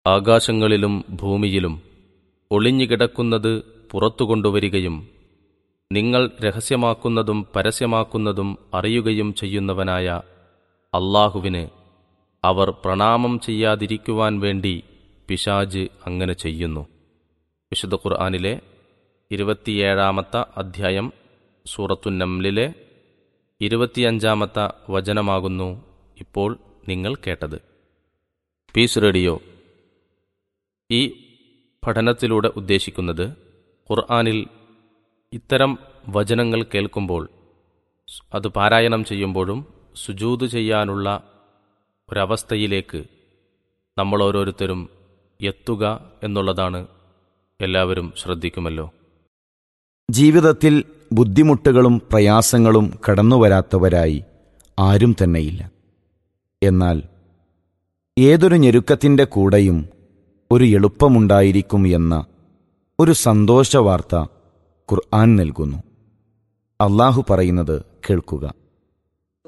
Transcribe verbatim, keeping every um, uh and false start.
ആകാശങ്ങളിലും ഭൂമിയിലും ഒളിഞ്ഞുകിടക്കുന്നത് പുറത്തുകൊണ്ടുവരികയും നിങ്ങൾ രഹസ്യമാക്കുന്നതും പരസ്യമാക്കുന്നതും അറിയുകയും ചെയ്യുന്നവനായ അല്ലാഹുവിന് അവർ പ്രണാമം ചെയ്യാതിരിക്കുവാൻ വേണ്ടി പിശാച് അങ്ങനെ ചെയ്യുന്നു. വിശുദ്ധ ഖുർആനിലെ ഇരുപത്തിയേഴാമത്തെ അധ്യായം സൂറത്തുൻ നംലിലെ ഇരുപത്തിയഞ്ചാമത്തെ വചനമാകുന്നു ഇപ്പോൾ നിങ്ങൾ കേട്ടത്. പീസ് റേഡിയോ ഈ പഠനത്തിലൂടെ ഉദ്ദേശിക്കുന്നത് ഖുർആനിൽ ഇത്തരം വചനങ്ങൾ കേൾക്കുമ്പോൾ അത് പാരായണം ചെയ്യുമ്പോഴും സുജൂദ് ചെയ്യാനുള്ള ഒരവസ്ഥയിലേക്ക് നമ്മൾ ഓരോരുത്തരും എത്തുക എന്നുള്ളതാണ്. എല്ലാവരും ശ്രദ്ധിക്കുമല്ലോ. ജീവിതത്തിൽ ബുദ്ധിമുട്ടുകളും പ്രയാസങ്ങളും കടന്നുവരാത്തവരായി ആരും തന്നെയില്ല. എന്നാൽ ഏതൊരു ഞെരുക്കത്തിൻ്റെ കൂടെയും ഒരു എളുപ്പമുണ്ടായിരിക്കും എന്ന ഒരു സന്തോഷവാർത്ത ഖുർആൻ നൽകുന്നു. അല്ലാഹു പറയുന്നത് കേൾക്കുക.